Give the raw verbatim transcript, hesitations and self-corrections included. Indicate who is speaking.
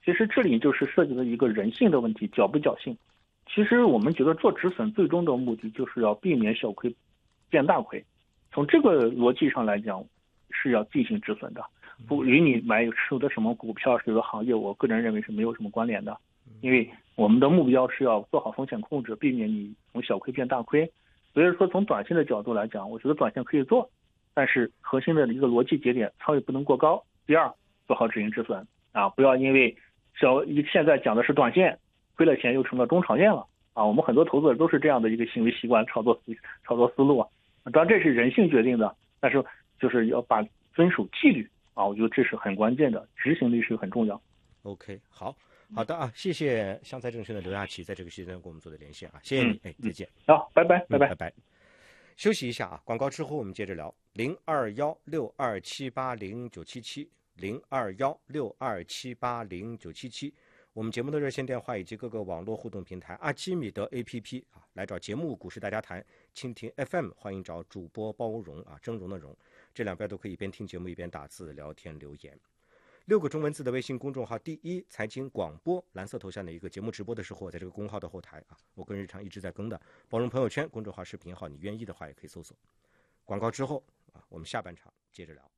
Speaker 1: 其实这里就是涉及了一个人性的问题，侥不侥幸。其实我们觉得做止损最终的目的就是要避免小亏变大亏，从这个逻辑上来讲是要进行止损的，不与你买持的什么股票、这个行业，我个人认为是没有什么关联的。因为我们的目标是要做好风险控制，避免你从小亏变大亏。所以说从短线的角度来讲，我觉得短线可以做，但是核心的一个逻辑节点，仓位不能过高。第二，做好止盈止损啊，不要因为小现在讲的是短线，亏了钱又成了中长线了啊。我们很多投资者都是这样的一个行为习惯、操作操作思路啊。当然这是人性决定的，但是就是要把遵守纪律啊，我觉得这是很关键的，执行力是很重要。
Speaker 2: OK， 好。好的啊，谢谢湘财证券的刘亚奇在这个时间跟我们做的连线啊，谢谢你，哎，再见。
Speaker 1: 好，拜拜，拜拜，
Speaker 2: 拜拜。休息一下啊，广告之后我们接着聊。零二幺六二七八零九七七，零二幺六二七八零九七七，我们节目的热线电话以及各个网络互动平台，阿基米德 A P P 啊，来找节目股市大家谈，蜻蜓 F M 欢迎找主播包容啊，峥嵘的嵘，这两边都可以一边听节目一边打字聊天留言。六个中文字的微信公众号，第一财经广播，蓝色头像的一个节目直播的时候，我在这个公号的后台啊，我跟日常一直在更的，包容朋友圈公众号视频号，你愿意的话也可以搜索。广告之后啊，我们下半场接着聊。